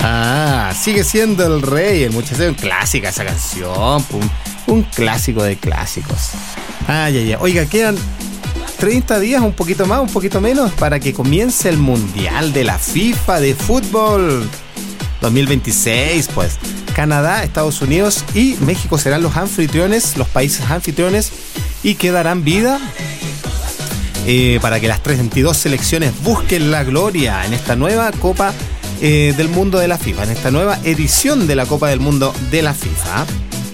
Sigue siendo el rey, el muchacho. Clásica esa canción, un clásico de clásicos. Oiga, quedan 30 días, un poquito más, un poquito menos, para que comience el Mundial de la FIFA de fútbol 2026, pues. Canadá, Estados Unidos y México serán los anfitriones, los países anfitriones, y que darán vida para que las 32 selecciones busquen la gloria en esta nueva Copa del Mundo de la FIFA, en esta nueva edición de la Copa del Mundo de la FIFA.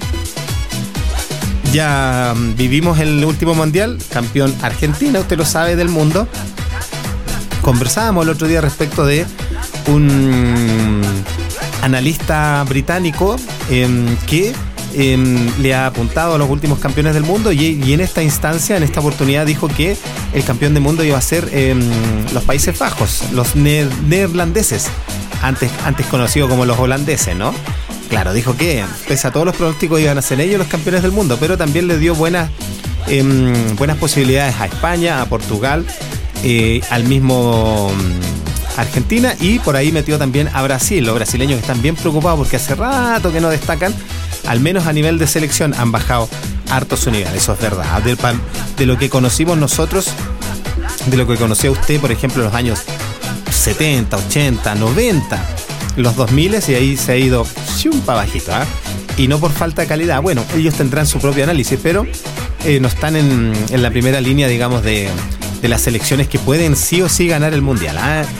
Ya vivimos el último mundial, campeón Argentina, usted lo sabe, del mundo. Conversábamos el otro día respecto de un analista británico que le ha apuntado a los últimos campeones del mundo y en esta instancia, en esta oportunidad, dijo que el campeón del mundo iba a ser los Países Bajos, los neerlandeses, antes conocidos como los holandeses, ¿no? Claro, dijo que pese a todos los pronósticos iban a ser ellos los campeones del mundo, pero también le dio buenas posibilidades a España, a Portugal, al mismo Argentina, y por ahí metió también a Brasil. Los brasileños están bien preocupados porque hace rato que no destacan, al menos a nivel de selección han bajado harto su nivel, eso es verdad. De lo que conocimos nosotros, de lo que conocía usted, por ejemplo, en los años 70, 80, 90, los 2000, y ahí se ha ido para bajito, y no por falta de calidad. Bueno, ellos tendrán su propio análisis, pero no están en la primera línea, digamos, de las selecciones que pueden sí o sí ganar el mundial.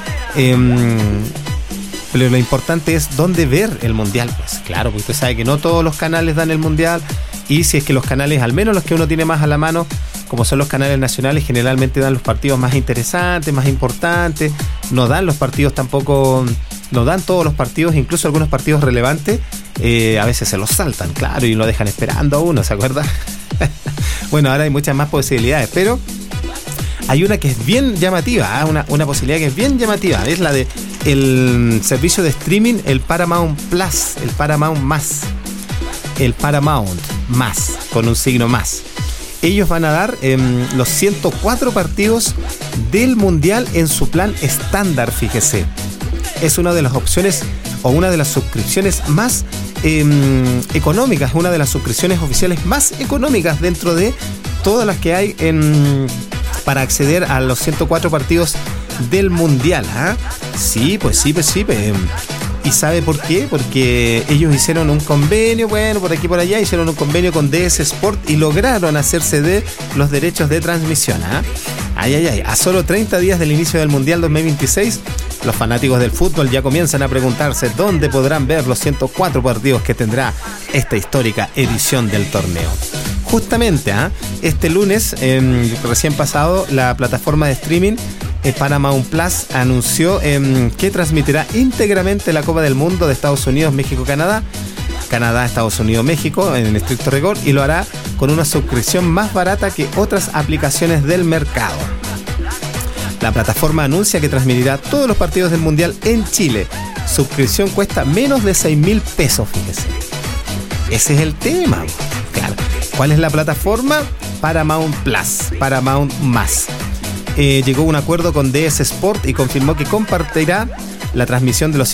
Pero lo importante es dónde ver el mundial, pues claro, porque usted sabe que no todos los canales dan el mundial, y si es que los canales, al menos los que uno tiene más a la mano, como son los canales nacionales, generalmente dan los partidos más interesantes, más importantes, no dan los partidos tampoco, no dan todos los partidos, incluso algunos partidos relevantes, a veces se los saltan, claro, y lo dejan esperando a uno, ¿se acuerda? Bueno, ahora hay muchas más posibilidades, pero hay una que es bien llamativa, una posibilidad que es bien llamativa, es la de el servicio de streaming, el Paramount Plus, el Paramount Más, con un signo más. Ellos van a dar los 104 partidos del Mundial en su plan estándar, fíjese. Es una de las opciones o una de las suscripciones más económicas, una de las suscripciones oficiales más económicas dentro de todas las que hay para acceder a los 104 partidos del Mundial. Sí, pues sí. ¿Y sabe por qué? Porque ellos hicieron un convenio, bueno, por aquí por allá, hicieron un convenio con DS Sport y lograron hacerse de los derechos de transmisión. A solo 30 días del inicio del Mundial 2026, los fanáticos del fútbol ya comienzan a preguntarse dónde podrán ver los 104 partidos que tendrá esta histórica edición del torneo. Justamente, este lunes, recién pasado, la plataforma de streaming Paramount Plus anunció que transmitirá íntegramente la Copa del Mundo de Estados Unidos, México, Canadá, Estados Unidos, México, en estricto rigor, y lo hará con una suscripción más barata que otras aplicaciones del mercado. La plataforma anuncia que transmitirá todos los partidos del Mundial en Chile. Suscripción cuesta menos de 6.000 pesos, fíjese. Ese es el tema, claro. ¿Cuál es la plataforma? Paramount Plus, Paramount Más. Llegó a un acuerdo con DS Sport y confirmó que compartirá la transmisión de los